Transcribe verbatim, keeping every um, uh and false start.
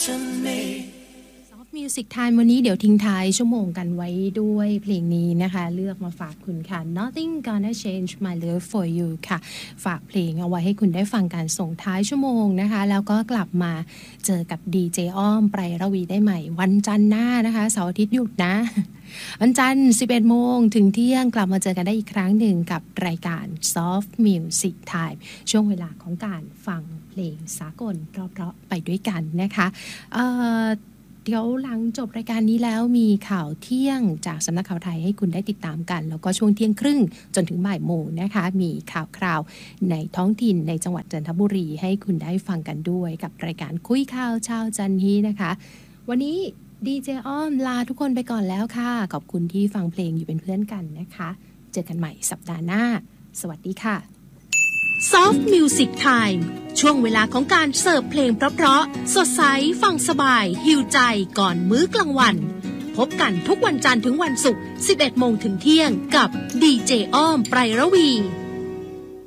Music Time วันนี้เดี๋ยวทิ้งท้ายชั่วโมงกันไว้ด้วยเพลงนี้นะคะเลือกมาฝากคุณค่ะ Nothing Gonna Change My Love For You ค่ะฝากเพลงเอาไว้ให้คุณได้ฟังกันส่งท้ายชั่วโมงนะคะแล้วก็กลับมาเจอกับดีเจอ้อมไประวีได้ใหม่วันจันทร์หน้านะคะเสาร์อาทิตย์หยุดนะวันจันทร์ สิบเอ็ดโมงถึงเที่ยงกลับมาเจอกันได้อีกครั้งหนึ่งกับรายการ Soft Music Time ช่วงเวลาของการฟังเพลงสากลเพราะๆไปด้วยกันนะคะเอ่อเดี๋ยวหลังจบรายการนี้แล้วมีข่าวเที่ยงจากสำนักข่าวไทยให้คุณได้ติดตามกันแล้วก็ช่วงเที่ยงครึ่งจนถึงบ่ายโมงนะคะมีข่าวคราวในท้องถิ่นในจังหวัดจันทบุรีให้คุณได้ฟังกันด้วยกับรายการคุยข่าวเช้าจันฮีนะคะวันนี้ดีเจอ้อมลาทุกคนไปก่อนแล้วค่ะขอบคุณที่ฟังเพลงอยู่เป็นเพื่อนกันนะคะเจอกันใหม่สัปดาห์หน้าสวัสดีค่ะ Soft Music Time ช่วงเวลาของการเสิร์ฟเพลงเพราะๆสดใสฟังสบายหิวใจก่อนมื้อกลางวันพบกันทุกวันจันทร์ถึงวันศุกร์ สิบเอ็ดโมงถึงเที่ยงกับดีเจอ้อมไประวี